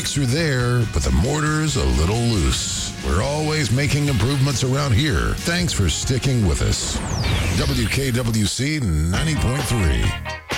bricks are there, but the mortar's a little loose. We're always making improvements around here. Thanks for sticking with us. WKWC 90.3.